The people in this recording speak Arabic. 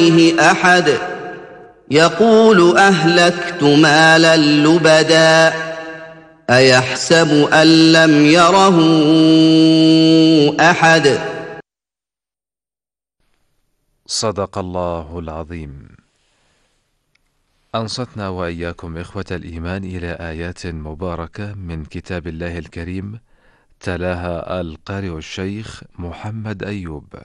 عليه أحد يقول أهلكت مالا لبدا أيحسب أن لم يره أحد. صدق الله العظيم. أنصتنا وإياكم إخوة الإيمان إلى آيات مباركة من كتاب الله الكريم، تلاها القارئ الشيخ محمد أيوب.